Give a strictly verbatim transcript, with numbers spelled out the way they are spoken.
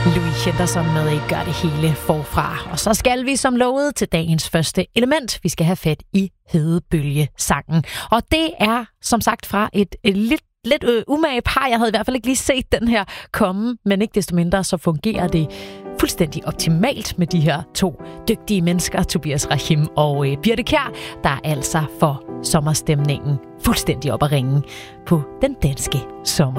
Louis Henderson med Ikke gør det hele forfra. Og så skal vi som lovet til dagens første element. Vi skal have fat i Hedebølge-sangen. Og det er som sagt fra et, et lidt lidt øh, umage par. Jeg havde i hvert fald ikke lige set den her komme, men ikke desto mindre så fungerer det fuldstændig optimalt med de her to dygtige mennesker, Tobias Rahim og øh, Birthe Kjær, der altså får sommerstemningen fuldstændig op at ringe på den danske sommer.